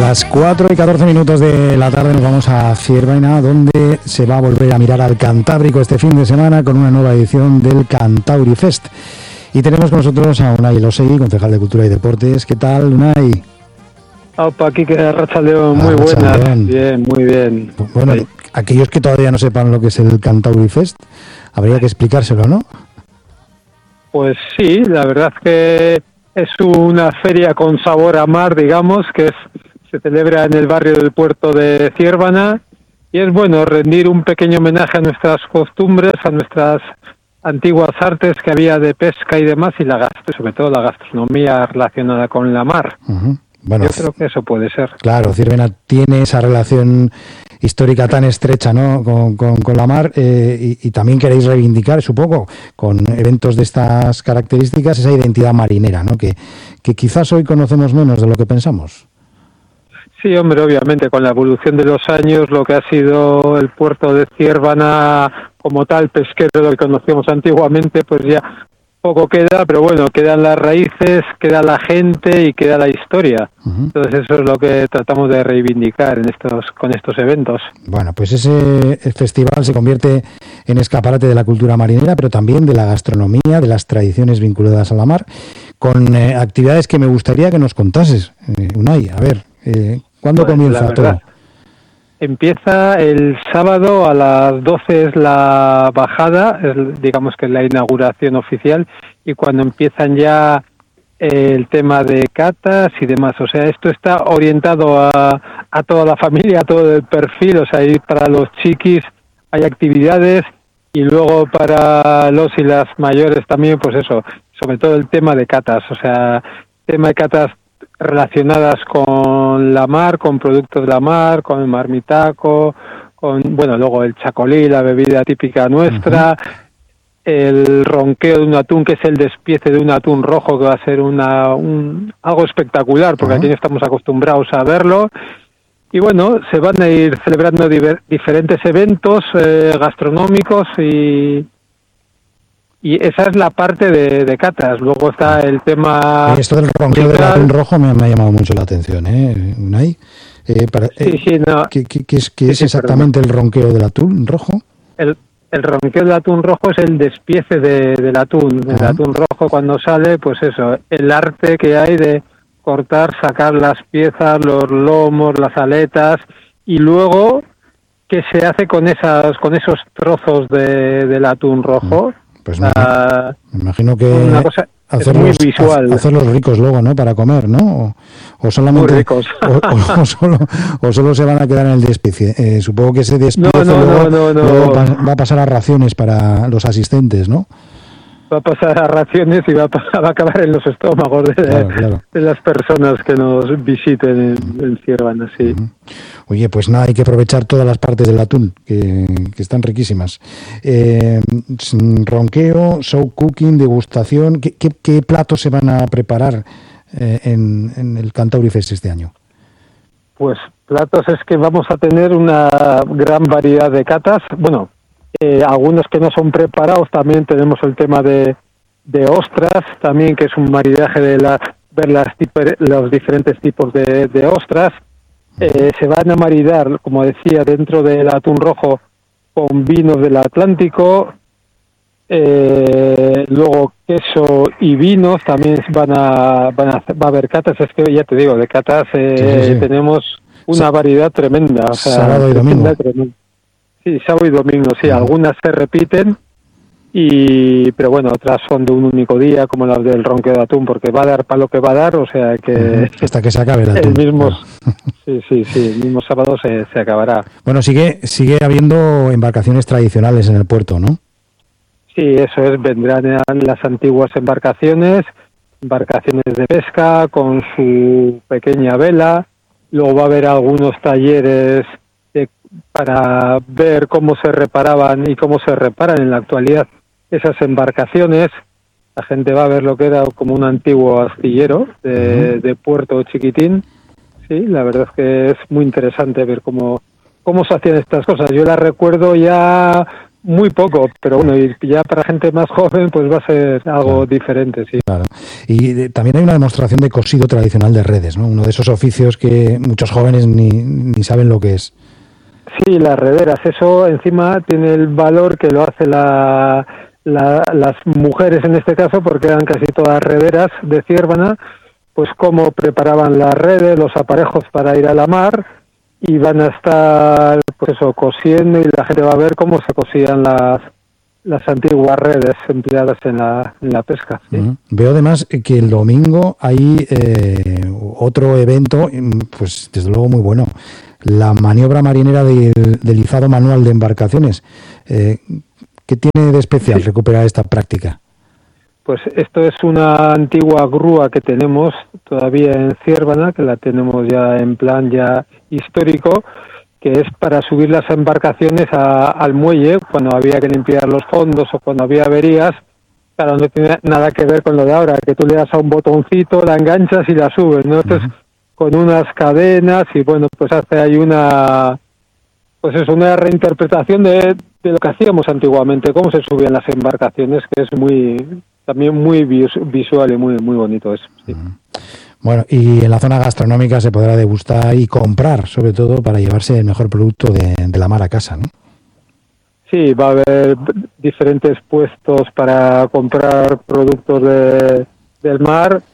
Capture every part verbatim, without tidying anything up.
las cuatro y catorce minutos de la tarde nos vamos a Ciervena, donde se va a volver a mirar al Cantábrico este fin de semana con una nueva edición del Cantauri Fest. Y tenemos con nosotros a Unai Elosegui, concejal de Cultura y Deportes. ¿Qué tal, Unai? Opa, aquí que Arratsaldeon, muy buena. Bien, muy bien. Bueno, sí. Aquellos que todavía no sepan lo que es el Cantauri Fest, habría que explicárselo, ¿no? Pues sí, la verdad que es una feria con sabor a mar, digamos, que es, se celebra en el barrio del puerto de Ciervena, y es bueno rendir un pequeño homenaje a nuestras costumbres, a nuestras antiguas artes que había de pesca y demás, y la gastro, sobre todo la gastronomía relacionada con la mar. Uh-huh. Bueno, yo creo que eso puede ser. Claro, Ciervena tiene esa relación histórica tan estrecha, ¿no?, con, con, con la mar, eh, y, y también queréis reivindicar, supongo, con eventos de estas características, esa identidad marinera, ¿no?, que, que quizás hoy conocemos menos de lo que pensamos. Sí, hombre, obviamente, con la evolución de los años, lo que ha sido el puerto de Ciervena como tal, pesquero, lo que conocíamos antiguamente, pues ya poco queda, pero bueno, quedan las raíces, queda la gente y queda la historia. Uh-huh. Entonces eso es lo que tratamos de reivindicar en estos con estos eventos. Bueno, pues ese festival se convierte en escaparate de la cultura marinera, pero también de la gastronomía, de las tradiciones vinculadas a la mar, con eh, actividades que me gustaría que nos contases, eh, Unai. A ver, eh, ¿cuándo pues, comienza todo? Empieza el sábado a las doce, es la bajada, es, digamos que es la inauguración oficial, y cuando empiezan ya el tema de catas y demás, o sea, esto está orientado a, a toda la familia, a todo el perfil, o sea, ahí para los chiquis hay actividades, y luego para los y las mayores también, pues eso, sobre todo el tema de catas, o sea, tema de catas relacionadas con la mar, con productos de la mar, con el marmitaco, con, bueno, luego el chacolí, la bebida típica nuestra, uh-huh. El ronqueo de un atún, que es el despiece de un atún rojo, que va a ser una un, algo espectacular, porque uh-huh. aquí no estamos acostumbrados a verlo. Y bueno, se van a ir celebrando diver, diferentes eventos eh, gastronómicos y... Y esa es la parte de, de catas. Luego está el tema... Esto del ronqueo del atún rojo me, me ha llamado mucho la atención, ¿eh, Unai? Eh, para, eh, sí, sí, no. ¿Qué, qué, qué es, qué sí, es sí, exactamente perdón. el ronqueo del atún rojo? El, el ronqueo del atún rojo es el despiece de, del atún. El uh-huh. atún rojo, cuando sale, pues eso, el arte que hay de cortar, sacar las piezas, los lomos, las aletas, y luego qué se hace con esas con esos trozos de, del atún rojo. Uh-huh. Pues me, uh, me imagino que una cosa hacerlos, muy visual. hacerlos ricos luego, ¿no?, para comer, ¿no? O, o solamente muy ricos. o, o, o, solo, o solo se van a quedar en el despiece. Eh, supongo que ese despiece no, no, luego, no, no, no. luego va a pasar a raciones para los asistentes, ¿no? Va a pasar a raciones y va a, pasar, va a acabar en los estómagos de, claro, claro. de las personas que nos visiten en, en Ciervena, sí. Uh-huh. Oye, pues nada, hay que aprovechar todas las partes del atún, que, que están riquísimas. Eh, ronqueo, show cooking, degustación, ¿qué, qué, qué platos se van a preparar eh, en, en el Cantauri Fest este año? Pues platos es que vamos a tener una gran variedad de catas, bueno, Eh, algunos que no son preparados. También tenemos el tema de, de ostras, también, que es un maridaje de las, ver las tipo, los diferentes tipos de, de ostras. Eh, se van a maridar, como decía, dentro del atún rojo con vinos del Atlántico. Eh, luego queso y vinos también van a, van a va a haber catas. Es que ya te digo, de catas eh, sí, sí. tenemos una sí. variedad tremenda, o sea, sábado y domingo. Tremenda. Sí, sábado y domingo, sí, uh-huh. algunas se repiten, y pero bueno, otras son de un único día, como las del ronqueo de atún, porque va a dar para lo que va a dar, o sea que... Uh-huh. Hasta que se acabe el atún. El mismo, sí, sí, sí, el mismo sábado se, se acabará. Bueno, sigue sigue habiendo embarcaciones tradicionales en el puerto, ¿no? Sí, eso es, vendrán las antiguas embarcaciones, embarcaciones de pesca con su pequeña vela, luego va a haber algunos talleres de, para ver cómo se reparaban y cómo se reparan en la actualidad esas embarcaciones. La gente va a ver lo que era como un antiguo astillero de, de puerto chiquitín. Sí, la verdad es que es muy interesante ver cómo, cómo se hacían estas cosas. Yo las recuerdo ya muy poco, pero bueno, y ya para gente más joven pues va a ser algo claro. diferente, sí. Claro. Y de, también hay una demostración de cosido tradicional de redes, ¿no? Uno de esos oficios que muchos jóvenes ni, ni saben lo que es. Sí, las rederas, eso encima tiene el valor que lo hace la, la, las mujeres en este caso, porque eran casi todas rederas de Ciérvana, pues cómo preparaban las redes, los aparejos para ir a la mar, y van a estar, pues eso, cosiendo, y la gente va a ver cómo se cosían las las antiguas redes empleadas en la, en la pesca. ¿Sí? Uh-huh. Veo además que el domingo hay eh, otro evento, pues desde luego muy bueno, la maniobra marinera del, del izado manual de embarcaciones. Eh, ¿Qué tiene de especial sí. recuperar esta práctica? Pues esto es una antigua grúa que tenemos todavía en Ciérvana, que la tenemos ya en plan ya histórico, que es para subir las embarcaciones a, al muelle cuando había que limpiar los fondos o cuando había averías. Claro, no tiene nada que ver con lo de ahora, que tú le das a un botoncito, la enganchas y la subes, ¿no? Entonces, uh-huh. con unas cadenas y bueno, pues hace ahí una, pues es una reinterpretación de, de lo que hacíamos antiguamente, cómo se subían las embarcaciones, que es muy, también muy visual y muy, muy bonito eso, sí. Uh-huh. Bueno, y en la zona gastronómica se podrá degustar y comprar, sobre todo, para llevarse el mejor producto de, de la mar a casa, ¿no? Sí, va a haber diferentes puestos para comprar productos de, del mar.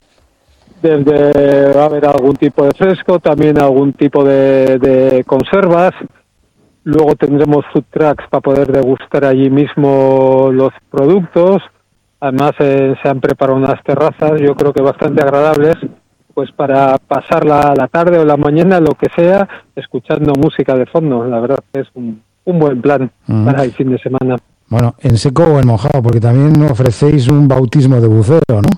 Desde va a haber algún tipo de fresco, también algún tipo de, de conservas. Luego tendremos food trucks para poder degustar allí mismo los productos. Además, eh, se han preparado unas terrazas, yo creo que bastante agradables, pues para pasar la, la tarde o la mañana, lo que sea, escuchando música de fondo. La verdad que es un, un buen plan uh-huh. para el fin de semana. Bueno, en seco o en mojado, porque también ofrecéis un bautismo de buceo, ¿no?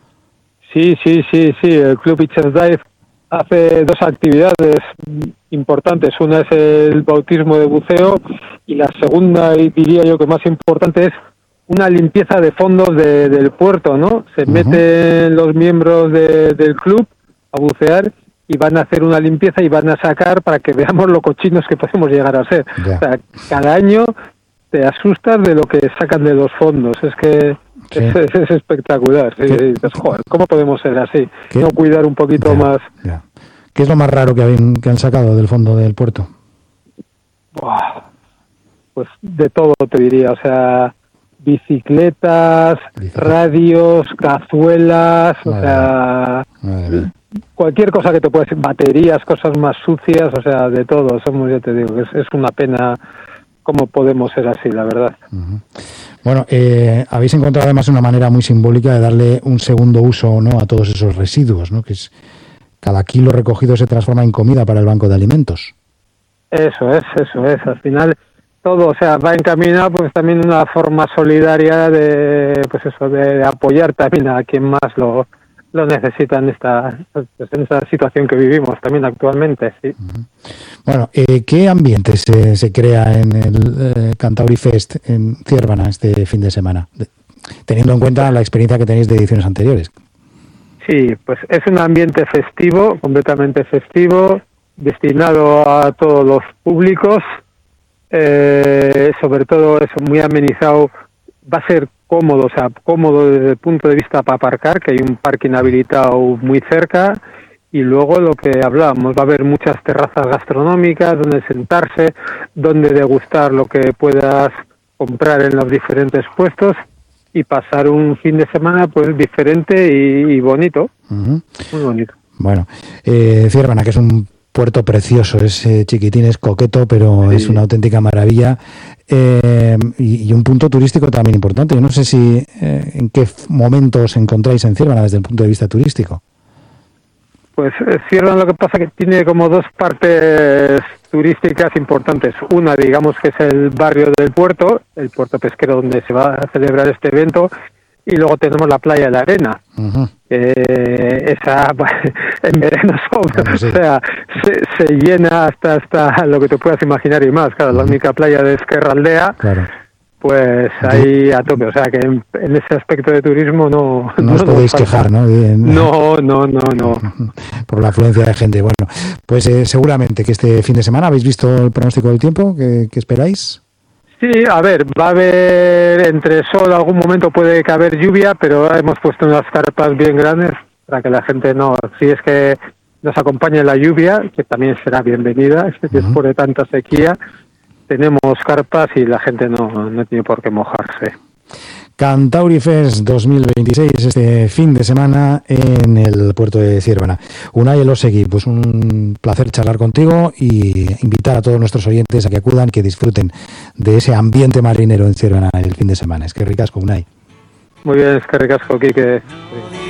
Sí, sí, sí, sí. El Club Beaches Dive hace dos actividades importantes. Una es el bautismo de buceo y la segunda, y diría yo que más importante, es una limpieza de fondos de, del puerto, ¿no? Se uh-huh. meten los miembros de, del club a bucear y van a hacer una limpieza y van a sacar para que veamos lo cochinos que podemos llegar a ser. Yeah. O sea, cada año te asustas de lo que sacan de los fondos. Es que sí. es, es, es espectacular. Sí, dices, joder, ¿cómo podemos ser así? ¿Qué? No cuidar un poquito yeah. más. Yeah. ¿Qué es lo más raro que, habían, que han sacado del fondo del puerto? Buah, pues de todo te diría, o sea, bicicletas, radios, cazuelas, madre o sea, madre. cualquier cosa que te pueda decir, baterías, cosas más sucias, o sea, de todo. Somos, ya te digo, es, es una pena cómo podemos ser así, la verdad. Uh-huh. Bueno, eh, habéis encontrado además una manera muy simbólica de darle un segundo uso, ¿no?, a todos esos residuos, ¿no?, que es cada kilo recogido se transforma en comida para el banco de alimentos. Eso es, eso es, al final todo, o sea, va encaminado pues también una forma solidaria de, pues eso, de apoyar también a quien más lo, lo necesita en esta, pues en esta situación que vivimos también actualmente, sí. Bueno, eh, ¿qué ambiente se, se crea en el eh, Cantauri Fest en Ciérvana este fin de semana, de, teniendo en cuenta la experiencia que tenéis de ediciones anteriores? Sí, pues es un ambiente festivo, completamente festivo, destinado a todos los públicos. Eh, sobre todo eso, muy amenizado, va a ser cómodo, o sea, cómodo desde el punto de vista para aparcar, que hay un parking habilitado muy cerca, y luego lo que hablábamos, va a haber muchas terrazas gastronómicas donde sentarse, donde degustar lo que puedas comprar en los diferentes puestos y pasar un fin de semana pues diferente y, y bonito, uh-huh. muy bonito. Bueno, eh, Ciérvana, que es un puerto precioso, es eh, chiquitín, es coqueto, pero sí. es una auténtica maravilla, eh, y, y un punto turístico también importante. Yo no sé si eh, en qué momento os encontráis en Ciérvana desde el punto de vista turístico. Pues eh, Ciérvana lo que pasa que tiene como dos partes turísticas importantes. Una, digamos, que es el barrio del puerto, el puerto pesquero donde se va a celebrar este evento, y luego tenemos la playa de la Arena. Uh-huh. Eh, esa en verano sobre, bueno, sí. o sea, se, se llena hasta hasta lo que te puedas imaginar y más. Claro, uh-huh. la única playa de Ezkerraldea, claro. pues ahí a tope. O sea que en, en ese aspecto de turismo no... No, no os podéis quejar, ¿no? Bien. No, no, no, no. Por la afluencia de gente. Bueno, pues eh, seguramente que este fin de semana habéis visto el pronóstico del tiempo, ¿qué, qué esperáis? Sí, a ver, va a haber entre sol, algún momento puede que haber lluvia, pero hemos puesto unas carpas bien grandes para que la gente no, si es que nos acompañe la lluvia, que también será bienvenida, uh-huh. Después de tanta sequía, tenemos carpas y la gente no, no tiene por qué mojarse. Cantauri Fest dos mil veintiséis, este fin de semana en el puerto de Zierbana. Unai Elosegui, pues un placer charlar contigo y invitar a todos nuestros oyentes a que acudan, que disfruten de ese ambiente marinero en Zierbana el fin de semana. Es que ricasco, Unai. Muy bien, es que ricasco, Quique.